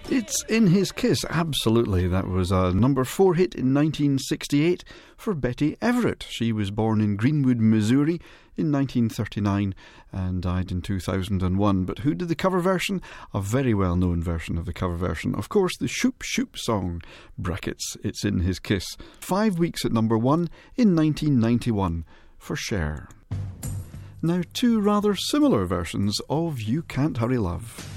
It's In His Kiss, absolutely. That was a number 4 hit in 1968 for Betty Everett. She was born in Greenwood, Missouri in 1939 and died in 2001. But who did the cover version? A very well-known version of the cover version. Of course, the Shoop Shoop song, brackets, It's In His Kiss. 5 weeks at number 1 in 1991 for Cher. Now, two rather similar versions of You Can't Hurry Love.